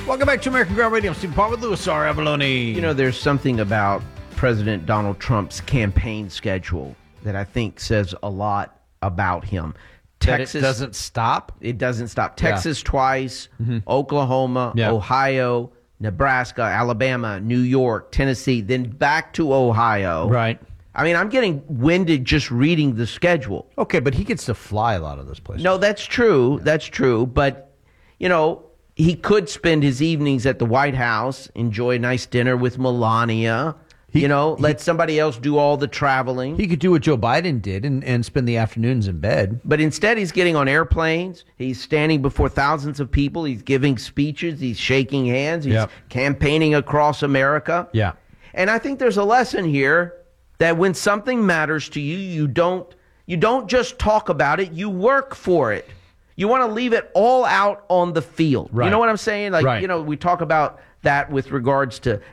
Welcome back to American Ground Radio. I'm Steve Paul with Louis R. Avalone. You know, there's something about President Donald Trump's campaign schedule that I think says a lot about him. Texas, it doesn't stop? It doesn't stop. Texas twice, Oklahoma, Ohio, Nebraska, Alabama, New York, Tennessee, then back to Ohio. Right. I mean, I'm getting winded just reading the schedule. Okay, but he gets to fly a lot of those places. No, that's true. Yeah. That's true. But, you know, he could spend his evenings at the White House, enjoy a nice dinner with Melania, let somebody else do all the traveling. He could do what Joe Biden did and spend the afternoons in bed. But instead, he's getting on airplanes. He's standing before thousands of people. He's giving speeches. He's shaking hands. He's campaigning across America. Yeah. And I think there's a lesson here that when something matters to you, you don't just talk about it, you work for it. You want to leave it all out on the field. Right. You know what I'm saying? Like, right. We talk about that with regards to